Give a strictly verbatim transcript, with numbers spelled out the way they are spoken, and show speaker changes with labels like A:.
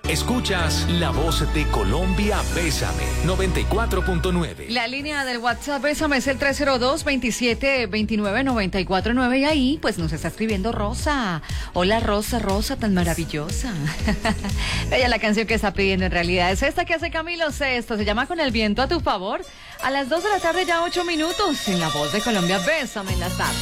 A: Escuchas La Voz de Colombia, Bésame, noventa y cuatro punto nueve.
B: La línea del WhatsApp Bésame es el tres cero dos, veintisiete veintinueve, noventa y cuatro nueve y ahí pues nos está escribiendo Rosa. Hola Rosa, Rosa tan maravillosa. Ella la canción que está pidiendo en realidad es esta que hace Camilo Sesto, se llama Con el viento a tu favor. A las dos de la tarde ya ocho minutos en La Voz de Colombia, Bésame en la tarde.